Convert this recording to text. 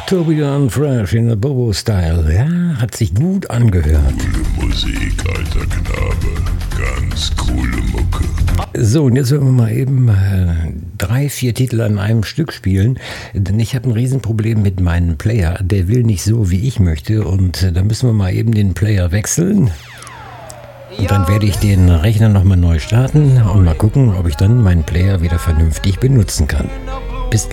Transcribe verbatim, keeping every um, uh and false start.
Tourbillon Fresh in the Bobo-Style. Ja, hat sich gut angehört. Coole Musik, alter Knabe. Ganz coole Mucke. So, und jetzt werden wir mal eben äh, drei, vier Titel an einem Stück spielen. Denn ich habe ein Riesenproblem mit meinem Player. Der will nicht so, wie ich möchte. Und äh, da müssen wir mal eben den Player wechseln. Und dann werde ich den Rechner nochmal neu starten und mal gucken, ob ich dann meinen Player wieder vernünftig benutzen kann.